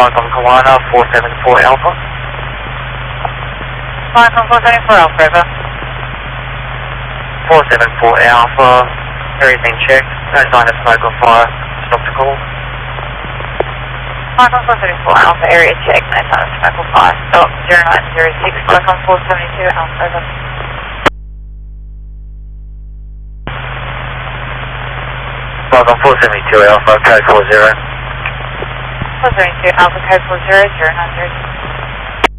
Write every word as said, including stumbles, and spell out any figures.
Falcon Kiwana, four seven four Alpha. Falcon four seven four Alpha, over. four seven four Alpha, area's been checked, no sign of smoke or fire, stop the call. Falcon four seven four Alpha, area check, no sign of smoke or fire, stop, zero nine zero six, Falcon four seven two Alpha, over. Falcon four seven two Alpha, code four zero. four seven two Alpha, code four zero, zero nine zero six.